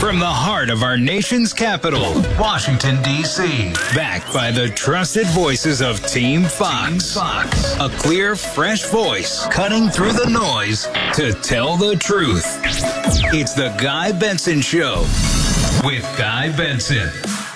From the heart of our nation's capital, Washington, D.C. Backed by the trusted voices of Team Fox. A clear, fresh voice cutting through the noise to tell the truth. It's the Guy Benson Show with Guy Benson.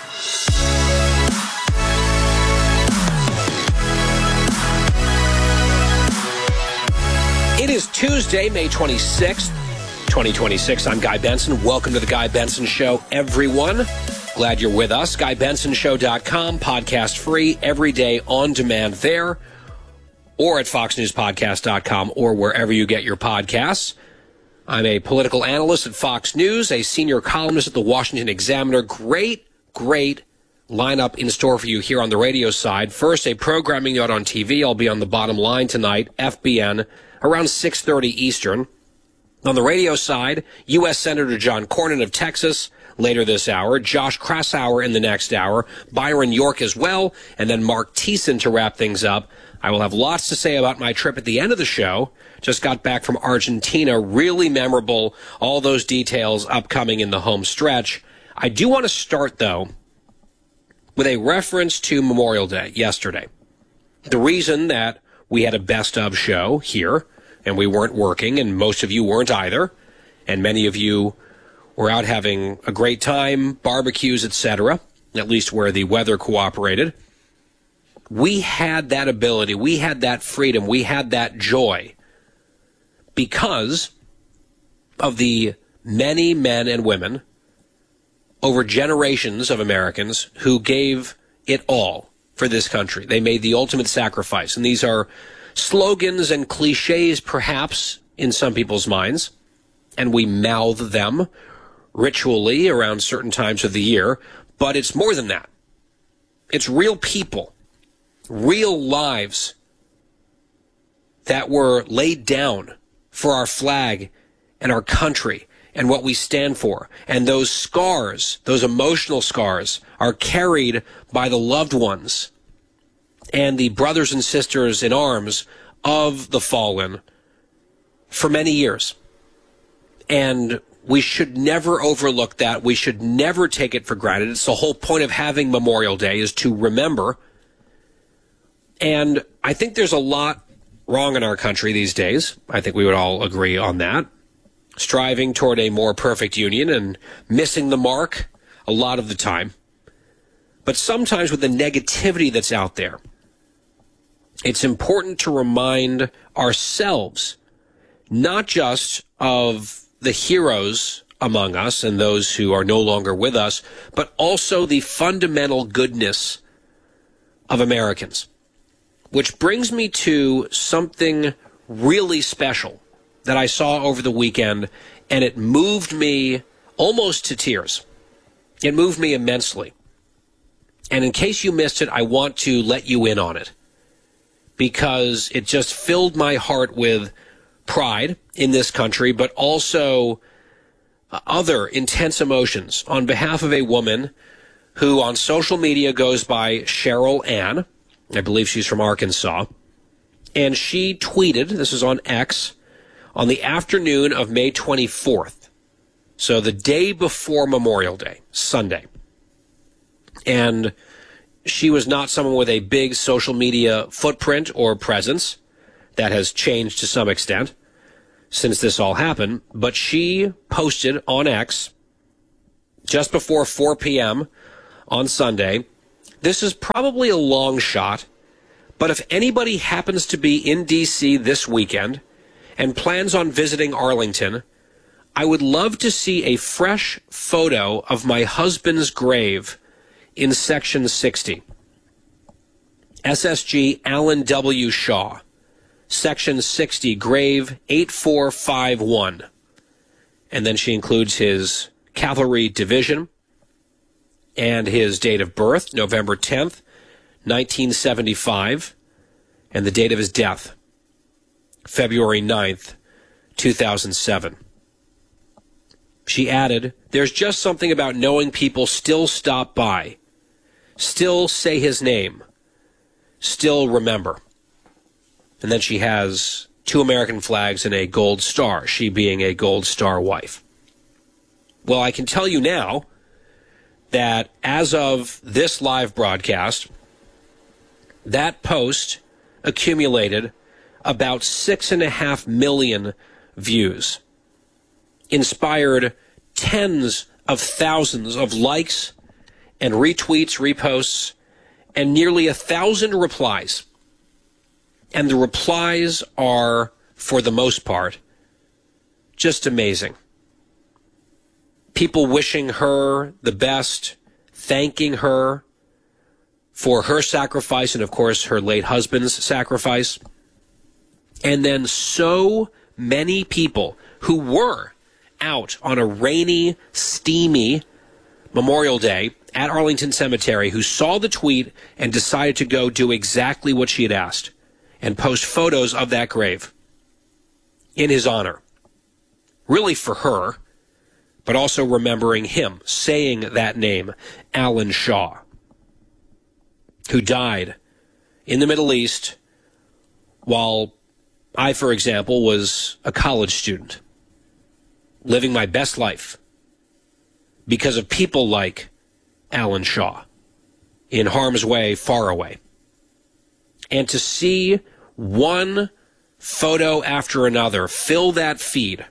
It is Tuesday, May 26th, 2026. I'm Guy Benson. Welcome to the Guy Benson Show, everyone. Glad you're with us. GuyBensonShow.com, podcast free, every day on demand there, or at FoxNewsPodcast.com, or wherever you get your podcasts. I'm a political analyst at Fox News, a senior columnist at the Washington Examiner. Great lineup in store for you here on the radio side. First, a programming note on TV. I'll be on the bottom line tonight, FBN, around 6:30 Eastern. On the radio side, U.S. Senator John Cornyn of Texas later this hour, Josh Kraushaar in the next hour, Byron York as well, and then Mark Thiessen to wrap things up. I will have lots to say about my trip at the end of the show. Just got back from Argentina. Really memorable. All those details upcoming in the home stretch. I do want to start, though, with a reference to Memorial Day yesterday. The reason that we had a best of show here, and we weren't working, and most of you weren't either, and many of you were out having a great time, barbecues, etc., at least where the weather cooperated. We had that ability, we had that freedom, we had that joy because of the many men and women over generations of Americans who gave it all for this country. They made the ultimate sacrifice. And these are slogans and cliches, perhaps, in some people's minds. And we mouth them ritually around certain times of the year. But it's more than that. It's real people, real lives that were laid down for our flag and our country and what we stand for. And those scars, those emotional scars, are carried by the loved ones and the brothers and sisters in arms of the fallen for many years. And we should never overlook that. We should never take it for granted. It's the whole point of having Memorial Day, is to remember. And I think there's a lot wrong in our country these days. I think we would all agree on that. Striving toward a more perfect union and missing the mark a lot of the time. But sometimes with the negativity that's out there, it's important to remind ourselves not just of the heroes among us and those who are no longer with us, but also the fundamental goodness of Americans. Which brings me to something really special that I saw over the weekend, and it moved me almost to tears. It moved me immensely. And in case you missed it, I want to let you in on it, because it just filled my heart with pride in this country, but also other intense emotions on behalf of a woman who on social media goes by Cheryl Ann. I believe she's from Arkansas. And she tweeted, this is on X, on the afternoon of May 24th, so the day before Memorial Day, Sunday. And she was not someone with a big social media footprint or presence. That has changed to some extent since this all happened. But she posted on X just before 4 p.m. on Sunday. This is probably a long shot, but if anybody happens to be in D.C. this weekend and plans on visiting Arlington, I would love to see a fresh photo of my husband's grave in Section 60. SSG Alan W. Shaw, Section 60, grave 8451. And then she includes his cavalry division and his date of birth, November 10th, 1975, and the date of his death, February 9th, 2007. She added, "There's just something about knowing people still stop by, still say his name, still remember." And then she has 2 American flags and a gold star, she being a gold star wife. Well, I can tell you now that as of this live broadcast, that post accumulated about 6.5 million views, inspired tens of thousands of likes and retweets, reposts, and nearly 1,000 replies. And the replies are, for the most part, just amazing. People wishing her the best, thanking her for her sacrifice and, of course, her late husband's sacrifice. And then so many people who were out on a rainy, steamy Memorial Day at Arlington Cemetery who saw the tweet and decided to go do exactly what she had asked and post photos of that grave in his honor. Really for her, but also remembering him, saying that name, Alan Shaw, who died in the Middle East while I, for example, was a college student, living my best life because of people like Alan Shaw, in harm's way, far away. And to see one photo after another fill that feed,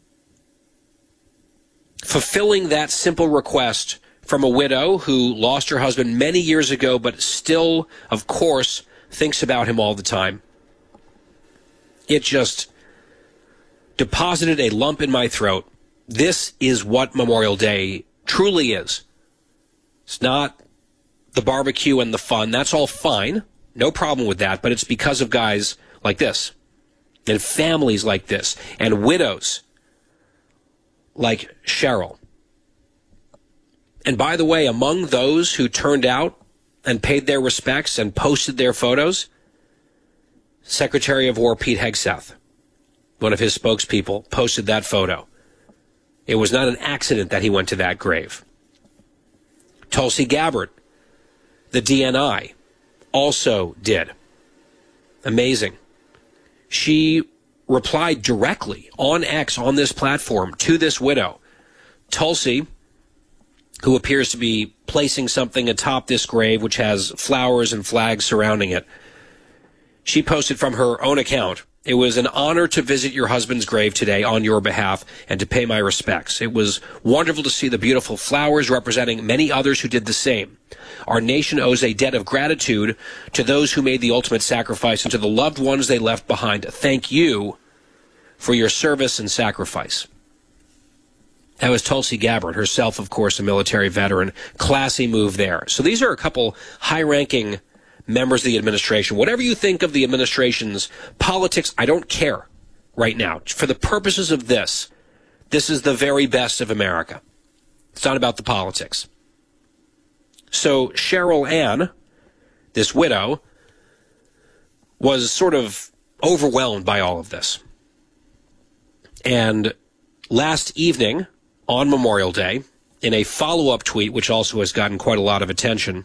fulfilling that simple request from a widow who lost her husband many years ago, but still, of course, thinks about him all the time. It just deposited a lump in my throat. This is what Memorial Day truly is. It's not the barbecue and the fun. That's all fine. No problem with that. But it's because of guys like this and families like this and widows like Cheryl. And by the way, among those who turned out and paid their respects and posted their photos, Secretary of War Pete Hegseth, one of his spokespeople, posted that photo. It was not an accident that he went to that grave. Tulsi Gabbard, the DNI, also did. Amazing. She replied directly on X, on this platform, to this widow. Tulsi, who appears to be placing something atop this grave, which has flowers and flags surrounding it, she posted from her own account, "It was an honor to visit your husband's grave today on your behalf and to pay my respects. It was wonderful to see the beautiful flowers representing many others who did the same. Our nation owes a debt of gratitude to those who made the ultimate sacrifice and to the loved ones they left behind. Thank you for your service and sacrifice." That was Tulsi Gabbard, herself, of course, a military veteran. Classy move there. So these are a couple high-ranking members of the administration. Whatever you think of the administration's politics, I don't care right now. For the purposes of this is the very best of America. It's not about the politics. So Cheryl Ann, this widow, was sort of overwhelmed by all of this. And last evening, on Memorial Day, in a follow-up tweet, which also has gotten quite a lot of attention,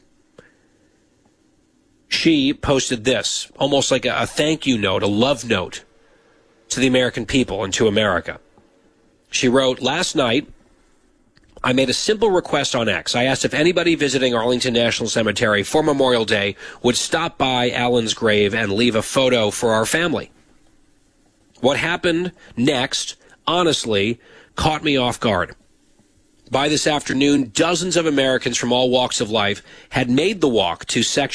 she posted this, almost like a thank you note, a love note to the American people and to America. She wrote, "Last night, I made a simple request on X. I asked if anybody visiting Arlington National Cemetery for Memorial Day would stop by Alan's grave and leave a photo for our family. What happened next, honestly, caught me off guard. By this afternoon, dozens of Americans from all walks of life had made the walk to Section